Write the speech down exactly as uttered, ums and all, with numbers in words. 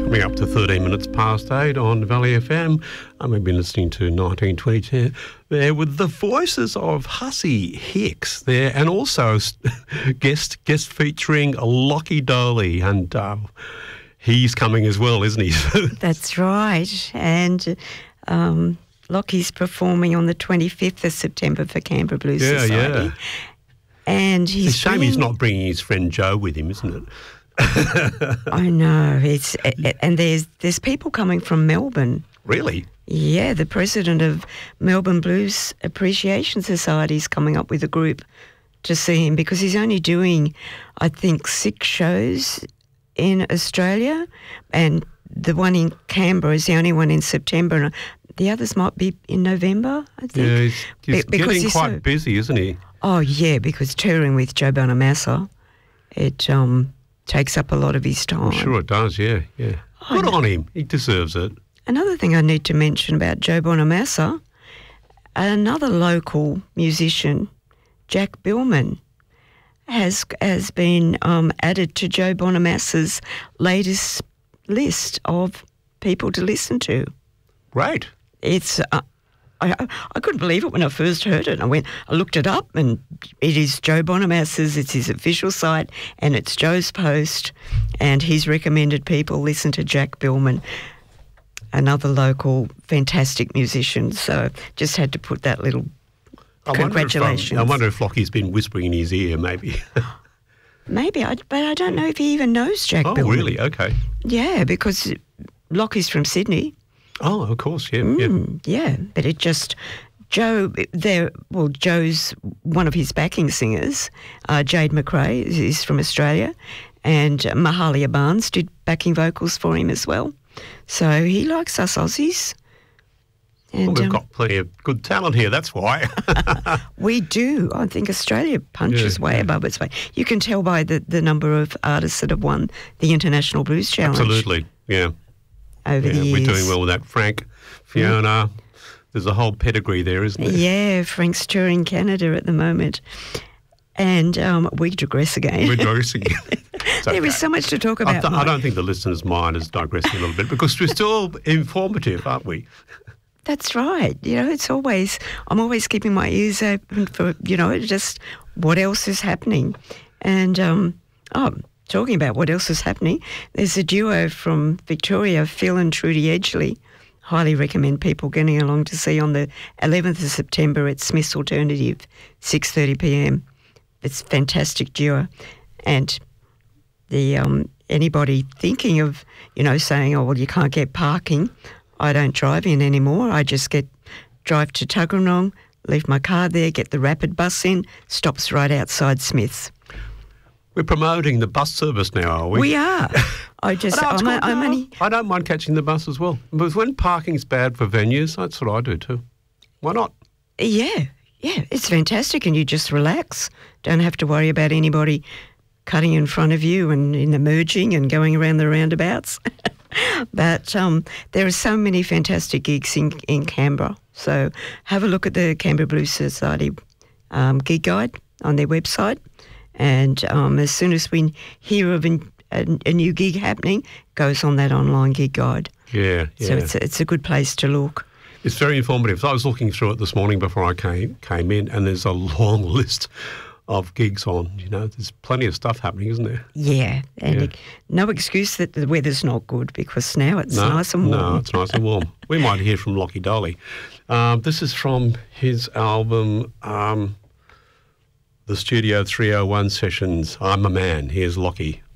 Coming up to thirteen minutes past eight on Valley F M. And we've been listening to nineteen twenty there with the voices of Hussey Hicks there, and also guest guest featuring Lockie Doley, and uh, he's coming as well, isn't he? That's right. And um, Lockie's performing on the twenty-fifth of September for Canberra Blues yeah, Society. Yeah. And he's it's a shame bringing... he's not bringing his friend Joe with him, isn't it? I know. It's and there's there's people coming from Melbourne. Really? Yeah, the president of Melbourne Blues Appreciation Society is coming up with a group to see him, because he's only doing, I think, six shows in Australia, and the one in Canberra is the only one in September, and the others might be in November, I think. Yeah, he's, he's Be- getting he's quite so, busy, isn't he? Oh, yeah, because touring with Joe Bonamassa, it um, takes up a lot of his time. I'm sure it does, yeah, yeah. Oh, Good on him. He deserves it. Another thing I need to mention about Joe Bonamassa, another local musician, Jack Billman, has has been um, added to Joe Bonamassa's latest list of people to listen to. Great. It's uh, I I couldn't believe it when I first heard it. I went, I looked it up, and it is Joe Bonamassa's. It's his official site, and it's Joe's post, and he's recommended people listen to Jack Billman, another local fantastic musician. So just had to put that little I congratulations. Wonder if, um, I wonder if Lockie's been whispering in his ear, maybe. Maybe, I, but I don't know if he even knows Jack oh, Billman. Oh, really? Okay. Yeah, because Lockie's from Sydney. Oh, of course, yeah, mm, yeah. Yeah, but it just, Joe, there. well, Joe's one of his backing singers, uh, Jade McRae, is from Australia, and Mahalia Barnes did backing vocals for him as well. So he likes us Aussies. And, well, we've um, got plenty of good talent here, that's why. We do. I think Australia punches yeah, way yeah. above its weight. You can tell by the, the number of artists that have won the International Blues Challenge. Absolutely, yeah. Over yeah, the years. We're doing well with that. Frank, Fiona, mm. there's a whole pedigree there, isn't there? Yeah, Frank's touring Canada at the moment. And um, we digress again. We digress again. There okay. is so much to talk about. I, th- I don't think the listener's mind is digressing a little bit, because we're still informative, aren't we? That's right. You know, it's always, I'm always keeping my ears open for, you know, just what else is happening. And, um, oh, talking about what else is happening, there's a duo from Victoria, Phil and Trudy Edgley. Highly recommend people getting along to see on the eleventh of September at Smith's Alternative, six thirty p.m. It's a fantastic duo. And the um, anybody thinking of, you know, saying, oh, well, you can't get parking, I don't drive in anymore. I just get drive to Tuggeranong, leave my car there, get the rapid bus in, stops right outside Smith's. We're promoting the bus service now, are we? We are. I just, I, know, I'm, I'm only... I don't mind catching the bus as well. Because when parking's bad for venues, that's what I do too. Why not? Yeah, yeah, it's fantastic, and you just relax. Don't have to worry about anybody cutting in front of you and in the merging and going around the roundabouts. But um, there are so many fantastic gigs in, in Canberra. So have a look at the Canberra Blues Society um, gig guide on their website. And um, as soon as we hear of a, a, a new gig happening, it goes on that online gig guide. Yeah, yeah. So it's a, it's a good place to look. It's very informative. I was looking through it this morning before I came came in, and there's a long list of gigs on. You know, there's plenty of stuff happening, isn't there? Yeah, and yeah. It, no excuse that the weather's not good, because now it's no, nice and warm. No, it's nice and warm. We might hear from Lockie Doley. Um, this is from his album, um, the Studio three oh one Sessions, I'm a Man. Here's Lockie.